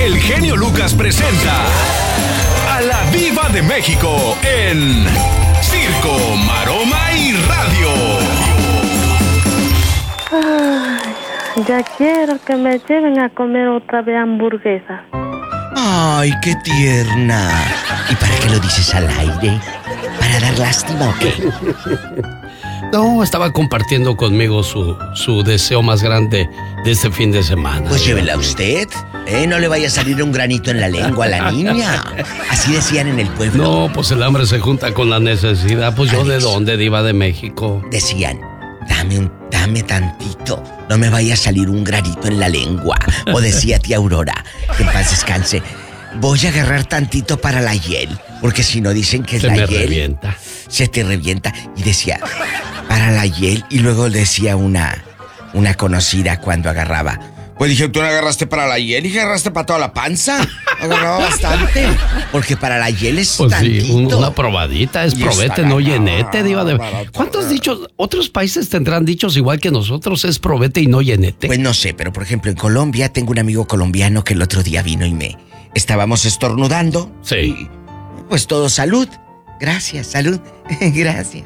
el genio Lucas presenta a la Diva de México en Circo, Maroma y Radio. Ay, ya quiero que me lleven a comer otra vez hamburguesa. Ay, qué tierna. ¿Y para qué lo dices al aire? ¿Para dar lástima o qué? No, estaba compartiendo conmigo su deseo más grande de este fin de semana. Pues llévela usted. No le vaya a salir un granito en la lengua a la niña. Así decían en el pueblo. No, pues el hambre se junta con la necesidad. Pues yo, ¿de dónde, Diva de México? Decían, dame tantito. No me vaya a salir un granito en la lengua. O decía tía Aurora, que en paz descanse, voy a agarrar tantito para la hiel. Porque si no dicen que es la hiel. Se me revienta. Se te revienta. Y decía, para la hiel. Y luego decía una conocida cuando agarraba. Pues dije, ¿tú no agarraste para la hiel y agarraste para toda la panza? Agarraba bastante. Porque para la hiel es pues tantito. Sí, una probadita, es probete, no llenete, Diva de... ¿Cuántos dichos, otros países tendrán dichos igual que nosotros, es probete y no llenete? Pues no sé, pero por ejemplo en Colombia tengo un amigo colombiano que el otro día vino y estábamos estornudando. Sí. Y, pues todo salud. Gracias, salud. Gracias.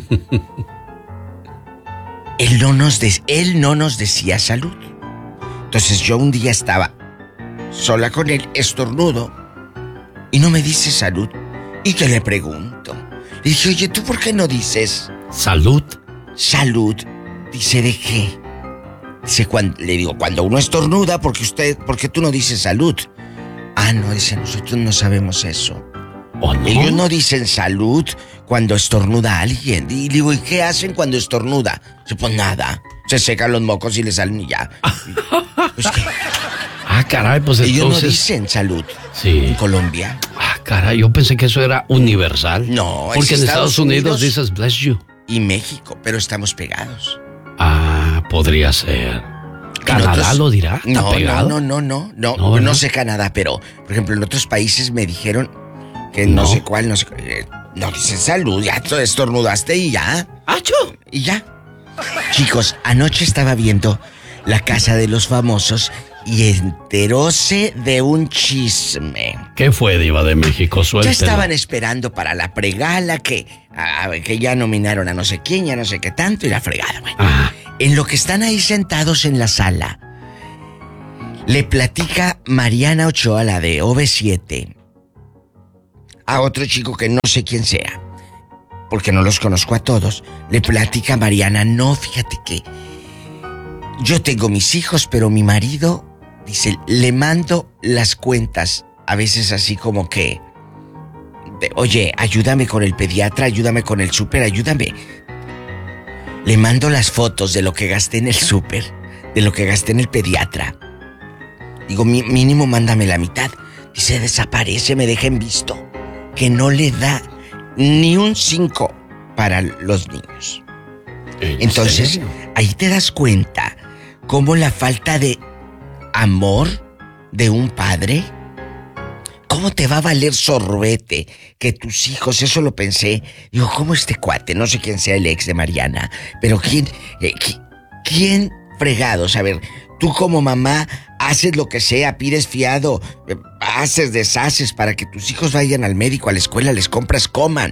Él no nos decía salud. Entonces yo un día estaba sola con él, estornudo, y no me dice salud. Y que le pregunto. Le dije, oye, ¿tú por qué no dices salud? Salud. Dice, ¿de qué? Dice, le digo, cuando uno estornuda, ¿por qué tú no dices salud? Ah, no, dice, nosotros no sabemos eso. ¿O no? Ellos no dicen salud cuando estornuda alguien. Y digo, ¿y qué hacen cuando estornuda? Pues nada, se secan los mocos y le salen y ya. Pues, ¿qué? Ah, caray, pues ellos entonces... no dicen salud. Sí. En Colombia. Ah, caray, yo pensé que eso era universal. No, porque en Estados Unidos dices bless you. Y México, pero estamos pegados. Ah, podría ser. ¿Canadá lo dirá? ¿Está no, pegado? No sé Canadá, pero por ejemplo en otros países me dijeron que no sé cuál, no dicen salud, ya estornudaste y ya. ¡Acho! Y ya. Chicos, anoche estaba viendo La Casa de los Famosos y enteróse de un chisme. ¿Qué fue, Diva de México? Suéltelo. Ya estaban esperando para la pregala que ya nominaron a no sé quién, ya no sé qué tanto y la fregada. Bueno, en lo que están ahí sentados en la sala, le platica Mariana Ochoa, la de OV7, a otro chico que no sé quién sea, porque no los conozco a todos. Le platica a Mariana, no, fíjate que yo tengo mis hijos, pero mi marido, dice, le mando las cuentas, a veces así como que, oye, ayúdame con el pediatra, ayúdame con el súper, ayúdame. Le mando las fotos de lo que gasté en el súper, de lo que gasté en el pediatra. Digo, mínimo mándame la mitad. Dice, desaparece, me deja en visto, que no le da ni un 5 para los niños. Entonces, ahí te das cuenta cómo la falta de amor de un padre, cómo te va a valer sorbete que tus hijos, eso lo pensé. Digo, ¿cómo este cuate? No sé quién sea el ex de Mariana, pero ¿quién fregados? A ver, tú como mamá haces lo que sea, pides fiado, haces, deshaces para que tus hijos vayan al médico, a la escuela, les compras, coman.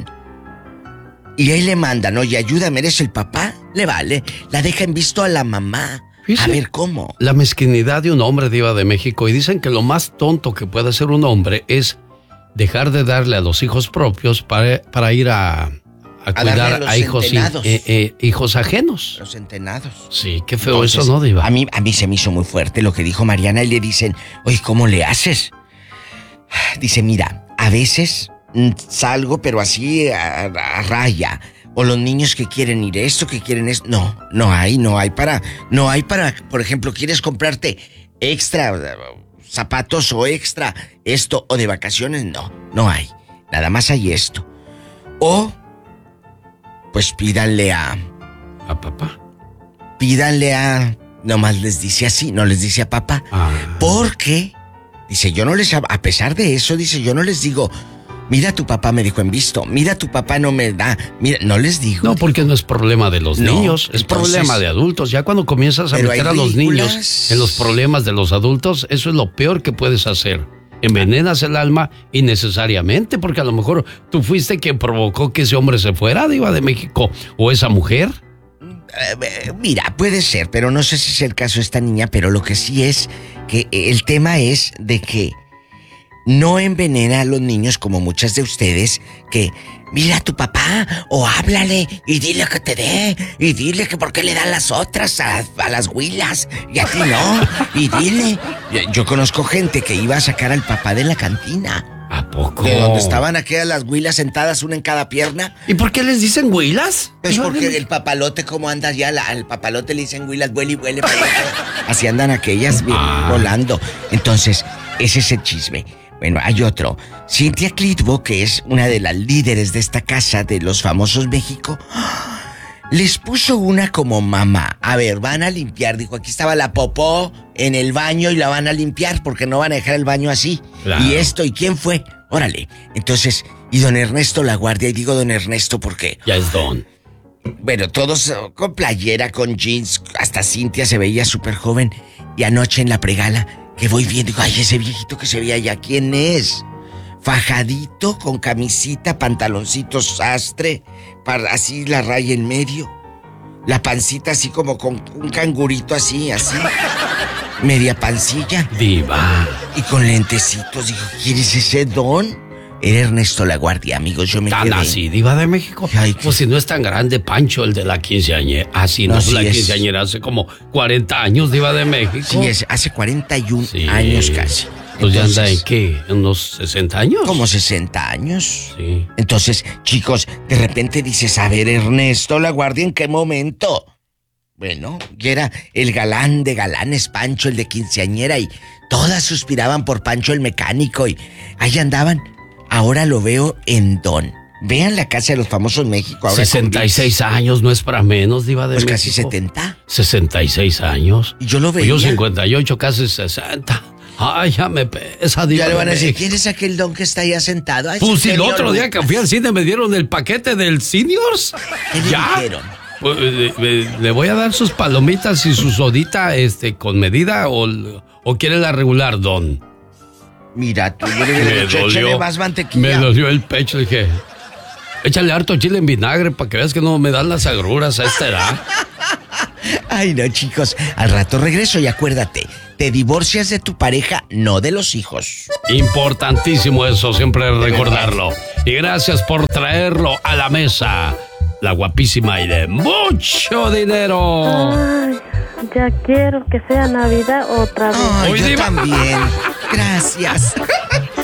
Y ahí le mandan, oye, ayúdame, eres el papá, le vale, la deja en visto a la mamá. Fíjese, a ver, ¿cómo? La mezquinidad de un hombre, Diva de México, y dicen que lo más tonto que puede hacer un hombre es dejar de darle a los hijos propios para ir a cuidar a hijos ajenos. Los centenados. Sí, qué feo. Entonces, eso, ¿no, Diva? A mí se me hizo muy fuerte lo que dijo Mariana y le dicen, oye, ¿cómo le haces? Dice, mira, a veces salgo, pero así a raya. O los niños que quieren ir esto, que quieren esto. No hay para, por ejemplo, quieres comprarte extra zapatos o extra esto o de vacaciones, no hay. Nada más hay esto. O pues pídanle a papá. Pídanle a, nomás les dice así, no les dice a papá. Porque dice, yo no les, a pesar de eso, dice, yo no les digo, Mira, tu papá me dejó en visto. Mira, tu papá no me da. Mira, no les digo. No, porque no es problema de los niños, es problema de adultos. Ya cuando comienzas a meter a los niños en los problemas de los adultos, eso es lo peor que puedes hacer. Envenenas el alma innecesariamente, porque a lo mejor tú fuiste quien provocó que ese hombre se fuera, Diva de México, o esa mujer. Mira, puede ser, pero no sé si es el caso de esta niña, pero lo que sí es que el tema es de que no envenena a los niños como muchas de ustedes que mira a tu papá o háblale y dile que te dé y dile que por qué le dan las otras a las huilas y a ti no y dile. Yo conozco gente que iba a sacar al papá de la cantina. ¿A poco? De donde estaban aquellas las huilas sentadas, una en cada pierna. ¿Y por qué les dicen huilas? Pues porque el papalote, como anda ya, al papalote le dicen huilas, vuele y vuele. Así andan aquellas volando. Entonces, ese es el chisme. Bueno, hay otro. Cynthia Clitbo, que es una de las líderes de esta casa de los famosos México, les puso una como mamá. A ver, van a limpiar. Dijo, aquí estaba la popó en el baño y la van a limpiar porque no van a dejar el baño así. Claro. Y esto, ¿y quién fue? Órale. Entonces, y don Ernesto La Guardia, y digo don Ernesto porque... Ya es don. Bueno, todos con playera, con jeans, hasta Cynthia se veía súper joven. Y anoche en la pregala, que voy viendo, digo, ay, ese viejito que se veía allá, ¿quién es? Fajadito, con camisita, pantaloncitos sastre, así la raya en medio, la pancita así como con un cangurito así, media pancilla. Diva. Y con lentecitos, digo, ¿quién es ese don? Era Ernesto La Guardia, amigos, yo me quedé. ¿Tan así, Diva de México? Ay, pues si no es tan grande, Pancho, el de la quinceañera. Así no, la quinceañera hace como 40 años, Diva de México. Sí, hace 41 años casi. Pues ya anda en ¿qué? ¿Unos 60 años? Como 60 años. Sí. Entonces, chicos, de repente dices, a ver, Ernesto La Guardia, ¿en qué momento? Bueno, y era el galán de galanes, Pancho, el de quinceañera, y todas suspiraban por Pancho el mecánico, y ahí andaban. Ahora lo veo en don. Vean la casa de los famosos México. Ahora 66 años, no es para menos, Diva de pues México. Casi 70. 66 años. Y yo lo veía. Yo 58, casi 60. Ay, ya me pesa, Diva. Ya le van a decir, ¿quién es aquel don que está allá sentado? Ay, pues si el otro día que fui al cine me dieron el paquete del Seniors. ¿Qué le dijeron? Pues, le voy a dar sus palomitas y su sodita con medida o quiere la regular, don. Mira, tú le échale más mantequilla. Me dolió el pecho, dije, échale harto chile en vinagre para que veas que no me dan las agruras a esta edad. Ay, no, chicos, al rato regreso y acuérdate, te divorcias de tu pareja, no de los hijos. Importantísimo eso, siempre recordarlo. Y gracias por traerlo a la mesa. La guapísima y de mucho dinero. Ay, ya quiero que sea Navidad otra vez. Ay, yo también. Gracias.